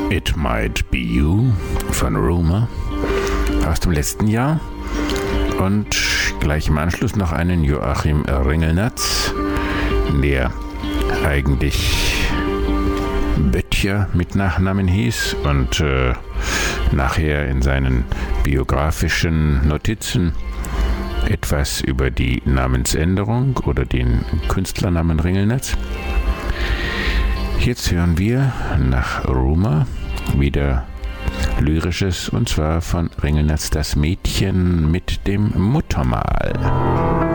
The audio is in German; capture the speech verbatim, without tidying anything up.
It Might Be You von Rumour aus dem letzten Jahr und gleich im Anschluss noch einen Joachim Ringelnatz, der eigentlich Böttcher mit Nachnamen hieß und äh, nachher in seinen biografischen Notizen etwas über die Namensänderung oder den Künstlernamen Ringelnatz. Jetzt hören wir nach Rumour wieder Lyrisches, und zwar von Ringelnatz, das Mädchen mit dem Muttermal.